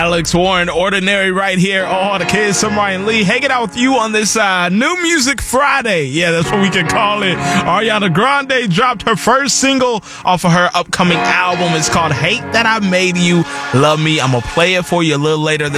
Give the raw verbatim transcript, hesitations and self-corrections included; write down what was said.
Alex Warren, Ordinary, right here. Oh, the kids, I'm Ryan Lee, hanging out with you on this uh, New Music Friday. Yeah, that's what we can call it. Ariana Grande dropped her first single off of her upcoming album. It's called Hate That I Made You Love Me. I'm going to play it for you a little later this